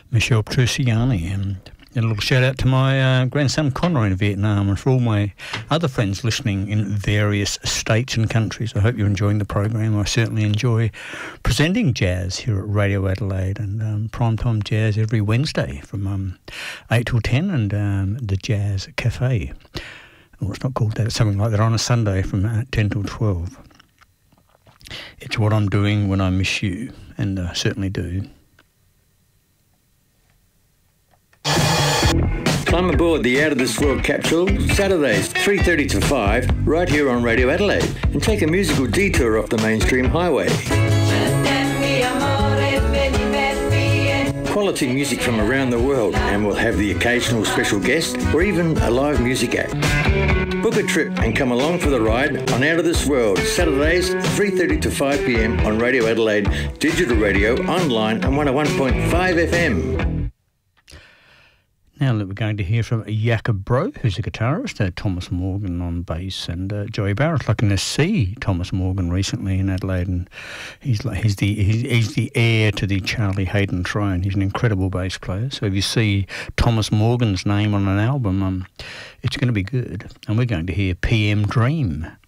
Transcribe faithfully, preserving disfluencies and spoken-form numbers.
Michelle Truciani, and a little shout out to my uh, grandson Connor in Vietnam, and for all my other friends listening in various states and countries. I hope you're enjoying the program. I certainly enjoy presenting jazz here at Radio Adelaide, and um, Primetime Jazz every Wednesday from um, eight till ten, and um, the Jazz Cafe. Well, it's not called that, it's something like that on a Sunday from uh, ten till twelve. It's what I'm doing when I miss you, and I uh, certainly do. Climb aboard the Out of This World capsule Saturdays three thirty to five right here on Radio Adelaide, and take a musical detour off the mainstream highway. Quality music from around the world, and we'll have the occasional special guest or even a live music act. Book a trip and come along for the ride on Out of This World Saturdays three thirty to five p m on Radio Adelaide, digital radio, online and one oh one point five F M. Now that we're going to hear from Jakob Bro, who's a guitarist, uh, Thomas Morgan on bass, and uh, Joey Barrett. Lucky to see Thomas Morgan recently in Adelaide, and he's like he's the he's, he's the heir to the Charlie Hayden throne. He's an incredible bass player. So if you see Thomas Morgan's name on an album, um, it's going to be good. And we're going to hear P M Dream.